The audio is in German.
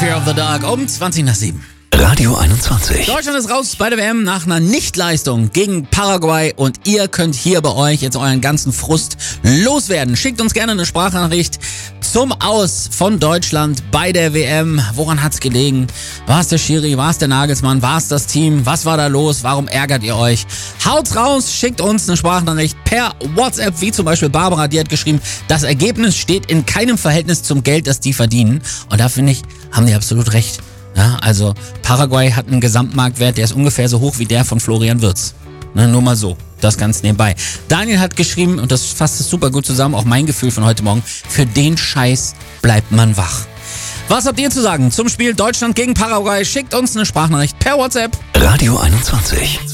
Fear of the Dark um 20 nach 7. Radio 21. Deutschland ist raus bei der WM nach einer Nichtleistung gegen Paraguay und ihr könnt hier bei euch jetzt euren ganzen Frust loswerden. Schickt uns gerne eine Sprachnachricht zum Aus von Deutschland bei der WM. Woran hat's gelegen? War es der Schiri? War es der Nagelsmann? War es das Team? Was war da los? Warum ärgert ihr euch? Haut's raus, schickt uns eine Sprachnachricht per WhatsApp, wie zum Beispiel Barbara, die hat geschrieben, das Ergebnis steht in keinem Verhältnis zum Geld, das die verdienen. Und da finde ich, haben die absolut recht. Ja, also Paraguay hat einen Gesamtmarktwert, der ist ungefähr so hoch wie der von Florian Wirtz. Ne, nur mal so, das ganz nebenbei. Daniel hat geschrieben, und das fasst es super gut zusammen, auch mein Gefühl von heute Morgen, für den Scheiß bleibt man wach. Was habt ihr zu sagen zum Spiel Deutschland gegen Paraguay? Schickt uns eine Sprachnachricht per WhatsApp. Radio 21.